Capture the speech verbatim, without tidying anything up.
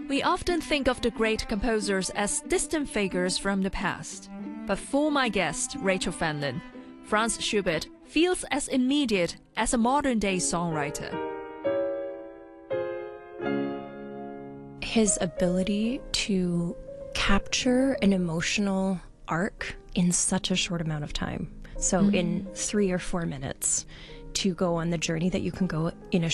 We often think of the great composers as distant figures from the past. But for my guest, Rachel Fanlin, Franz Schubert feels as immediate as a modern-day songwriter. His ability to capture an emotional arc in such a short amount of time. So mm. in three or four minutes, to go on the journey that you can go in a